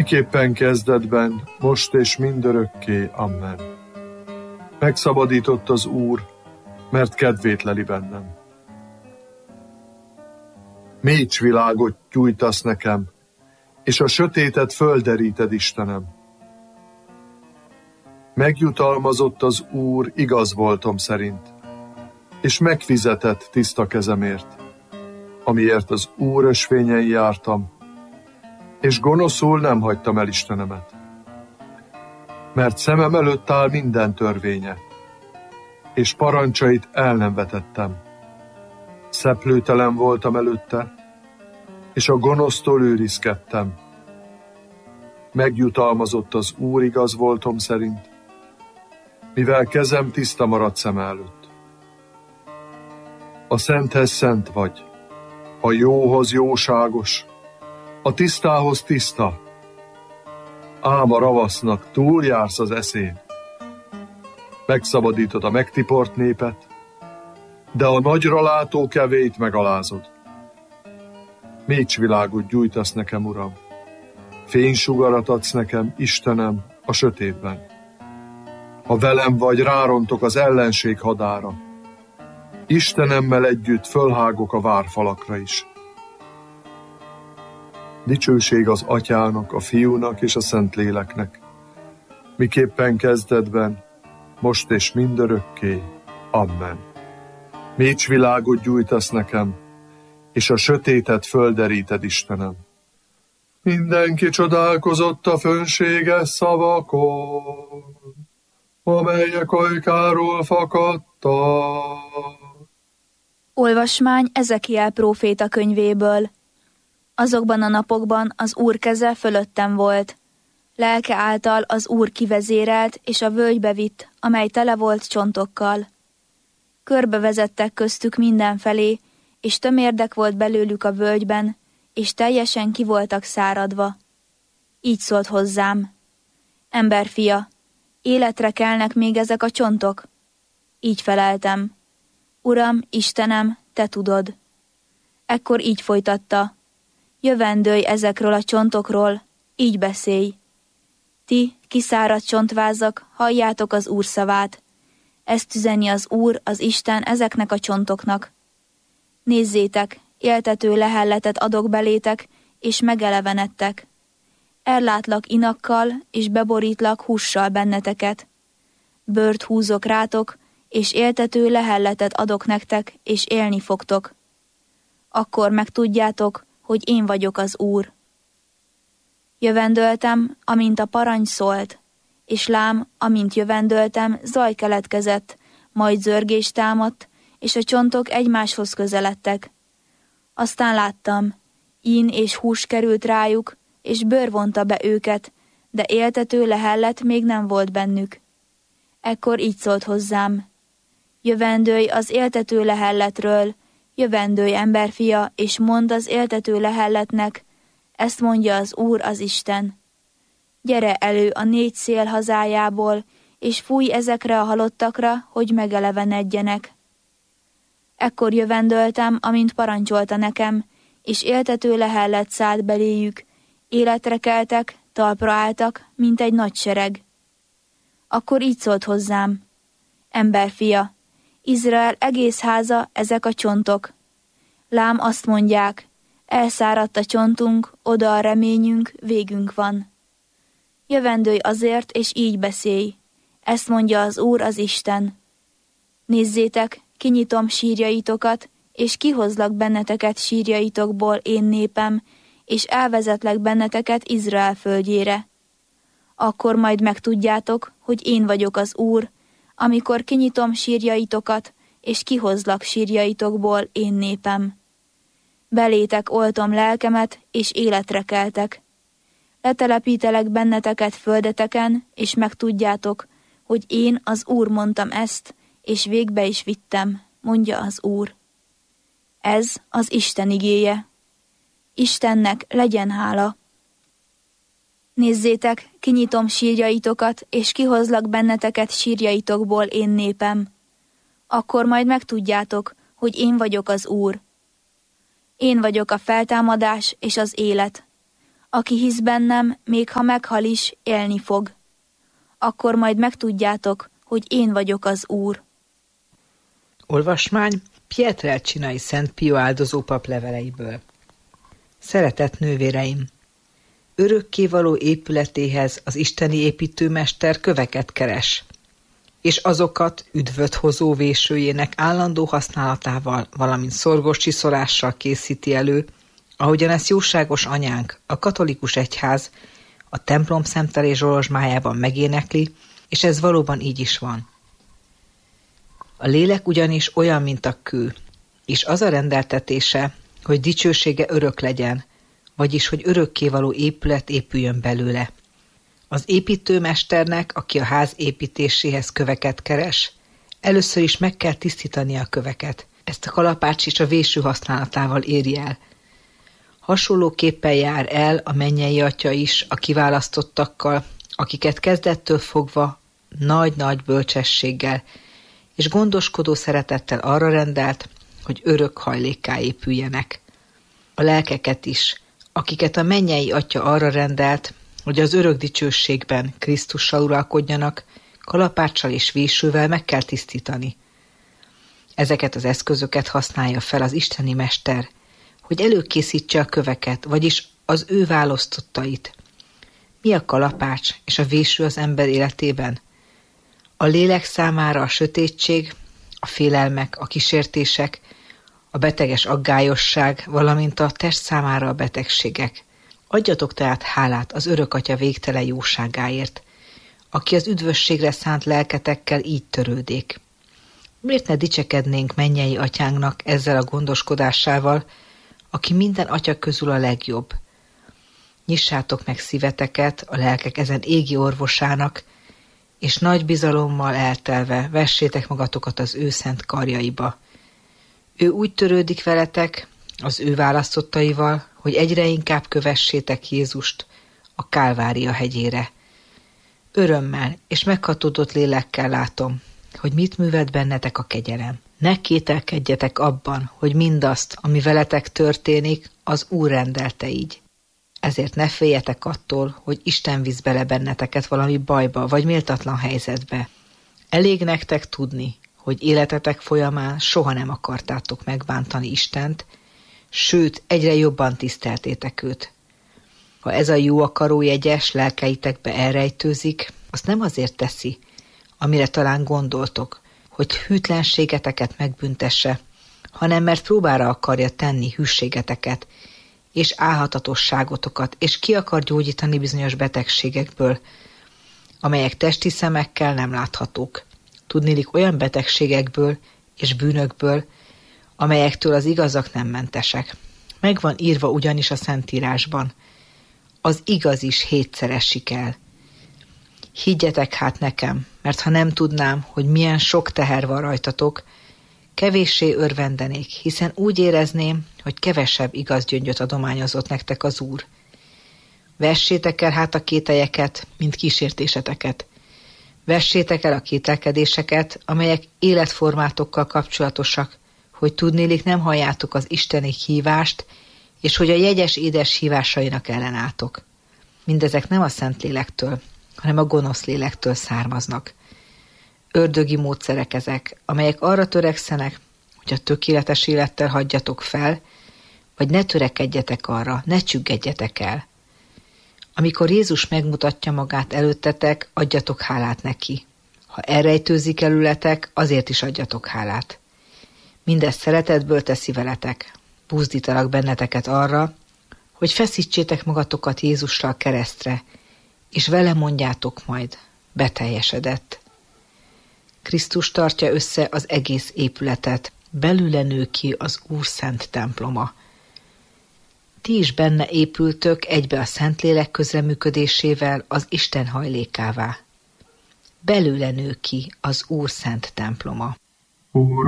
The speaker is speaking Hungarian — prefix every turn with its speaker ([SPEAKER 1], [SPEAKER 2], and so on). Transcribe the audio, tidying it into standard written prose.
[SPEAKER 1] miképpen kezdetben, most és mindörökké. Amen. Megszabadított az Úr, mert kedvét leli bennem. Mécs világot gyújtasz nekem, és a sötétet földeríted, Istenem. Megjutalmazott az Úr igaz voltom szerint, és megfizetett tiszta kezemért, amiért az Úr ösvényen jártam, és gonoszul nem hagytam el Istenemet. Mert szemem előtt áll minden törvénye, és parancsait el nem vetettem. Szeplőtelen voltam előtte, és a gonosztól őrizkedtem. Megjutalmazott az Úr igaz voltom szerint, mivel kezem tiszta maradt szem előtt. A szenthez szent vagy, a jóhoz jóságos, a tisztához tiszta, ám a ravasznak túljársz az eszén. Megszabadítod a megtiport népet, de a nagyra látó kevét megalázod. Mécsvilágot gyújtasz nekem, Uram, fénysugarat adsz nekem, Istenem, a sötétben. Ha velem vagy, rárontok az ellenség hadára. Istenemmel együtt fölhágok a várfalakra is. Dicsőség az Atyának, a Fiúnak és a Szentléleknek, miképpen kezdetben, most és mindörökké. Amen. Mécsvilágot gyújtasz nekem, és a sötétet földeríted, Istenem. Mindenki csodálkozott a fönséges szavakon, amelyek ajkáról fakadtak.
[SPEAKER 2] Olvasmány Ezekiel próféta könyvéből. Azokban a napokban az Úr keze fölöttem volt. Lelke által az Úr kivezérelt, és a völgybe vitt, amely tele volt csontokkal. Körbevezettek köztük mindenfelé, és tömérdek volt belőlük a völgyben, és teljesen ki voltak száradva. Így szólt hozzám: Emberfia, életre kelnek még ezek a csontok? Így feleltem: Uram, Istenem, te tudod. Ekkor így folytatta: Jövendőlj ezekről a csontokról, így beszélj. Ti, kiszáradt csontvázak, halljátok az Úr szavát. Ezt üzeni az Úr, az Isten ezeknek a csontoknak. Nézzétek, éltető lehelletet adok belétek, és megelevenedtek. Ellátlak inakkal, és beborítlak hússal benneteket. Bőrt húzok rátok, és éltető lehelletet adok nektek, és élni fogtok. Akkor megtudjátok, hogy én vagyok az Úr. Jövendöltem, amint a parancs szólt, és lám, amint jövendöltem, zaj keletkezett, majd zörgés támadt, és a csontok egymáshoz közeledtek. Aztán láttam, ín és hús került rájuk, és bőr vonta be őket, de éltető lehellet még nem volt bennük. Ekkor így szólt hozzám: Jövendőlj az éltető lehelletről, jövendőlj, emberfia, és mondd az éltető lehelletnek, ezt mondja az Úr, az Isten. Gyere elő a 4 szél hazájából, és fújj ezekre a halottakra, hogy megelevenedjenek. Ekkor jövendöltem, amint parancsolta nekem, és éltető lehellet szállt beléjük, életre keltek, talpra álltak, mint egy nagy sereg. Akkor így szólt hozzám: Emberfia, Izrael egész háza ezek a csontok. Lám azt mondják: elszáradt a csontunk, oda a reményünk, végünk van. Jövendőlj azért, és így beszélj. Ezt mondja az Úr, az Isten. Nézzétek, kinyitom sírjaitokat, és kihozlak benneteket sírjaitokból, én népem, és elvezetlek benneteket Izrael földjére. Akkor majd megtudjátok, hogy én vagyok az Úr, amikor kinyitom sírjaitokat, és kihozlak sírjaitokból, én népem. Belétek oltom lelkemet, és életre keltek. Letelepítelek benneteket földeteken, és megtudjátok, hogy én az Úr mondtam ezt, és végbe is vittem, mondja az Úr. Ez az Isten igéje. Istennek legyen hála. Nézzétek, kinyitom sírjaitokat, és kihozlak benneteket sírjaitokból, én népem. Akkor majd megtudjátok, hogy én vagyok az Úr. Én vagyok a feltámadás és az élet. Aki hisz bennem, még ha meghal is, élni fog. Akkor majd megtudjátok, hogy én vagyok az Úr.
[SPEAKER 3] Olvasmány Pietrelcinai Szent Pio áldozópap leveleiből. Szeretett nővéreim! Örökkévaló épületéhez az isteni építőmester köveket keres, és azokat üdvöt hozó vésőjének állandó használatával, valamint szorgos csiszolással készíti elő, ahogyan ezt jóságos anyánk, a katolikus egyház a templom szemtelés zsolozsmájában megénekli, és ez valóban így is van. A lélek ugyanis olyan, mint a kő, és az a rendeltetése, hogy dicsősége örök legyen, vagyis hogy örökkévaló épület épüljön belőle. Az építőmesternek, aki a ház építéséhez köveket keres, először is meg kell tisztítani a köveket. Ezt a kalapács is a véső használatával éri el. Hasonlóképpen jár el a mennyei Atya is a kiválasztottakkal, akiket kezdettől fogva nagy-nagy bölcsességgel és gondoskodó szeretettel arra rendelt, hogy örök hajlékká épüljenek. A lelkeket is, akiket a mennyei Atya arra rendelt, hogy az örök dicsőségben Krisztussal uralkodjanak, kalapáccsal és vésővel meg kell tisztítani. Ezeket az eszközöket használja fel az isteni mester, hogy előkészítse a köveket, vagyis az ő választottait. Mi a kalapács és a véső az ember életében? A lélek számára a sötétség, a félelmek, a kísértések, a beteges aggályosság, valamint a test számára a betegségek. Adjatok tehát hálát az örök Atya végtelen jóságáért, aki az üdvösségre szánt lelketekkel így törődik. Miért ne dicsekednénk mennyei Atyánknak ezzel a gondoskodásával, aki minden atya közül a legjobb? Nyissátok meg szíveteket a lelkek ezen égi orvosának, és nagy bizalommal eltelve vessétek magatokat az ő szent karjaiba. Ő úgy törődik veletek, az ő választottaival, hogy egyre inkább kövessétek Jézust a Kálvária hegyére. Örömmel és meghatódott lélekkel látom, hogy mit művelt bennetek a kegyelem. Ne kételkedjetek abban, hogy mindazt, ami veletek történik, az Úr rendelte így. Ezért ne féljetek attól, hogy Isten visz bele benneteket valami bajba vagy méltatlan helyzetbe. Elég nektek tudni, hogy életetek folyamán soha nem akartátok megbántani Istent, sőt, egyre jobban tiszteltétek őt. Ha ez a jó akaró jegyes lelkeitekbe elrejtőzik, azt nem azért teszi, amire talán gondoltok, hogy hűtlenségeteket megbüntesse, hanem mert próbára akarja tenni hűségeteket, és álhatatosságotokat, és ki akar gyógyítani bizonyos betegségekből, amelyek testi szemekkel nem láthatók. Tudniillik olyan betegségekből és bűnökből, amelyektől az igazak nem mentesek. Meg van írva ugyanis a Szentírásban, az igaz is 7-szer esik el. Higgyetek hát nekem, mert ha nem tudnám, hogy milyen sok teher van rajtatok, kevéssé örvendenék, hiszen úgy érezném, hogy kevesebb igaz gyöngyöt adományozott nektek az Úr. Vessétek el hát a kételyeket, mint kísértéseteket. Vessétek el a kételkedéseket, amelyek életformátokkal kapcsolatosak, hogy tudnélik nem halljátok az isteni hívást, és hogy a jegyes édes hívásainak ellenálltok. Mindezek nem a Szentlélektől, hanem a gonosz lélektől származnak. Ördögi módszerek ezek, amelyek arra törekszenek, hogy a tökéletes élettel hagyjatok fel, vagy ne törekedjetek arra, ne csüggedjetek el. Amikor Jézus megmutatja magát előttetek, adjatok hálát neki. Ha elrejtőzik előletek, azért is adjatok hálát. Mindezt szeretetből teszi veletek. Buzdítalak benneteket arra, hogy feszítsétek magatokat Jézusra a keresztre, és vele mondjátok majd, beteljesedett. Krisztus tartja össze az egész épületet, belőle nő ki az Úr szent temploma. Ti is benne épültök egybe a Szentlélek közreműködésével az Isten hajlékává. Belőle nő ki az Úr szent temploma.
[SPEAKER 1] Úr,